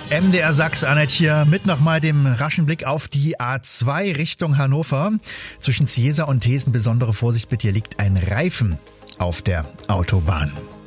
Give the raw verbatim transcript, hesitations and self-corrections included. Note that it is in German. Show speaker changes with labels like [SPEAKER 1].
[SPEAKER 1] M D R Sachs, Annette hier, mit nochmal dem raschen Blick auf die A zwei Richtung Hannover. Zwischen Ziesa und Thesen besondere Vorsicht bitte, hier liegt ein Reifen auf der Autobahn.